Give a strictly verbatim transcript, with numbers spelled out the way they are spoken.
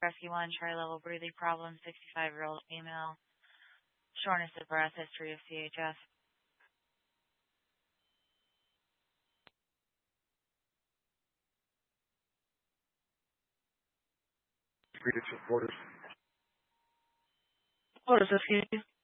Rescue one, Charlie level breathing problem, sixty-five-year-old female, shortness of breath, history of C H F. Read it to orders. Orders, excuse me.